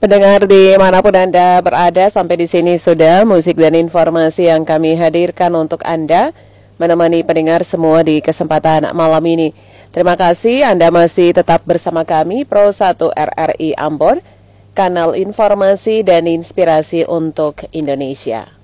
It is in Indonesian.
Pendengar dimanapun Anda berada, sampai di sini sudah musik dan informasi yang kami hadirkan untuk Anda, menemani pendengar semua di kesempatan malam ini. Terima kasih Anda masih tetap bersama kami, Pro 1 RRI Ambon, kanal informasi dan inspirasi untuk Indonesia.